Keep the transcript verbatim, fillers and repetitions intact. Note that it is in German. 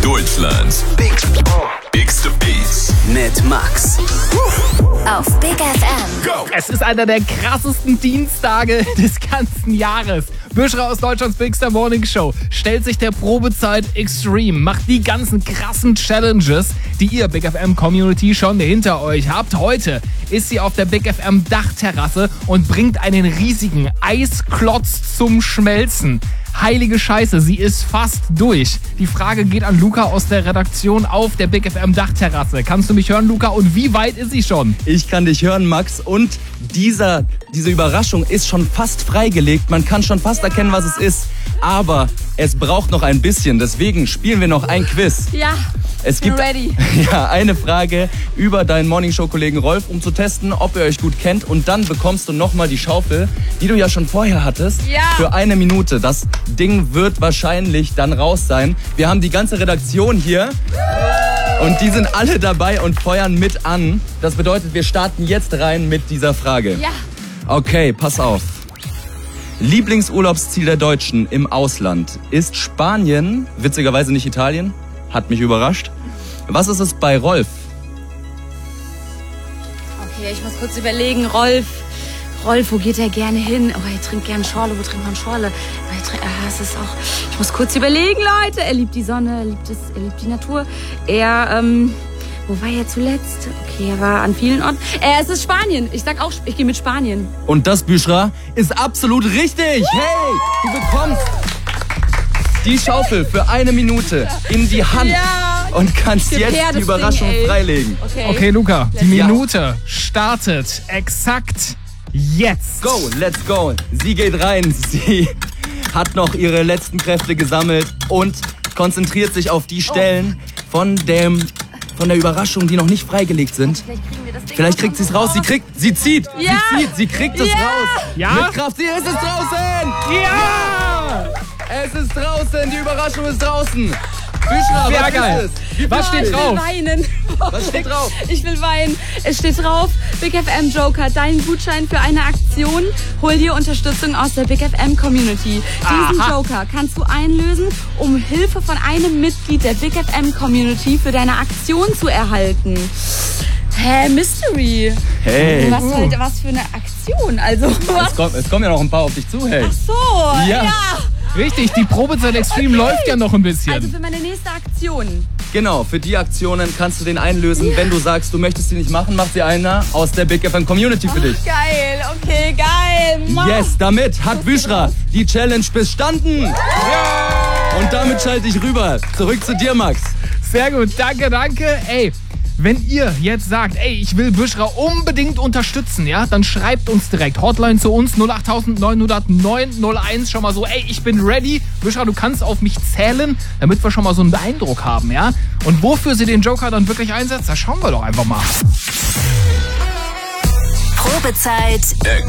Deutschlands Big, Bigste Beats mit Max. Auf Big F M. Go! Es ist einer der krassesten Dienstage des ganzen Jahres. Büschra aus Deutschlands Bigster Morning Show stellt sich der Probezeit Extreme, macht die ganzen krassen Challenges, die ihr Big F M Community schon hinter euch habt. Heute ist sie auf der Big F M Dachterrasse und bringt einen riesigen Eisklotz zum Schmelzen. Heilige Scheiße, sie ist fast durch. Die Frage geht an Luca aus der Redaktion auf der Big F M Dachterrasse. Kannst du mich hören, Luca? Und wie weit ist sie schon? Ich kann dich hören, Max. Und dieser, diese Überraschung ist schon fast freigelegt. Man kann schon fast erkennen, was es ist. Aber es braucht noch ein bisschen. Deswegen spielen wir noch ein Quiz. Ja, es bin gibt ready. Ja, eine Frage über deinen Morningshow-Kollegen Rolf, um zu testen, ob ihr euch gut kennt. Und dann bekommst du nochmal die Schaufel, die du ja schon vorher hattest, Ja. für eine Minute. Das Ding wird wahrscheinlich dann raus sein. Wir haben die ganze Redaktion hier. Und die sind alle dabei und feuern mit an. Das bedeutet, wir starten jetzt rein mit dieser Frage. Ja. Okay, pass auf. Lieblingsurlaubsziel der Deutschen im Ausland ist Spanien, witzigerweise nicht Italien, hat mich überrascht. Was ist es bei Rolf? Okay, ich muss kurz überlegen. Rolf, Rolf, wo geht er gerne hin? Oh, er trinkt gerne Schorle. Wo trinkt man Schorle? Oh, er trinkt, ah, es ist auch. Ich muss kurz überlegen, Leute. Er liebt die Sonne, er liebt, es, er liebt die Natur. Er, ähm, wo war er zuletzt? Okay, er war an vielen Orten. Äh, es ist Spanien. Ich sag auch, ich gehe mit Spanien. Und das, Büschra, ist absolut richtig. Hey, du bekommst die Schaufel für eine Minute in die Hand Ja. und kannst Gib jetzt her, die das Überraschung Ding, ey. freilegen. Okay. Okay, Luca, die Ja. Minute startet exakt jetzt. Go, let's go. Sie geht rein. Sie hat noch ihre letzten Kräfte gesammelt und konzentriert sich auf die Stellen von dem, von der Überraschung, die noch nicht freigelegt sind. Vielleicht kriegen wir das Ding Vielleicht raus. kriegt sie es raus. Sie kriegt, sie zieht, Ja. sie zieht, sie kriegt es Ja. raus. Ja? Mit Kraft. Sie ist es draußen. Ja! Es ist draußen. Die Überraschung ist draußen. Büschra, Sehr was geil. ist es? Wie Was Oh, steht ich will drauf? weinen. Was steht drauf? Ich will weinen. Es steht drauf, Big F M Joker, dein Gutschein für eine Aktion. Hol dir Unterstützung aus der Big F M Community. Diesen Aha. Joker kannst du einlösen, um Hilfe von einem Mitglied der Big F M Community für deine Aktion zu erhalten. Hä, Mystery. Hey. Was, soll, was für eine Aktion? Also, was? Es kommen, es kommen ja noch ein paar auf dich zu, hey. Ach so, Ja. ja. Richtig, die Probezeit Extreme läuft ja noch ein bisschen. Also für meine nächste Aktion. Genau, für die Aktionen kannst du den einlösen. Wenn du sagst, du möchtest sie nicht machen, macht sie einer aus der Big F M Community für dich. Geil, okay, geil. Mann. Yes, damit hat Büschra die Challenge bestanden. Und damit schalte ich rüber. Zurück zu dir, Max. Sehr gut, danke, danke. Ey, wenn ihr jetzt sagt, ey, ich will Büschra unbedingt unterstützen, ja, dann schreibt uns direkt. Hotline zu uns null acht neun null null neun null eins. Schon mal so, ey, ich bin ready. Büschra, du kannst auf mich zählen, damit wir schon mal so einen Eindruck haben, ja. Und wofür sie den Joker dann wirklich einsetzt, da schauen wir doch einfach mal. Probezeit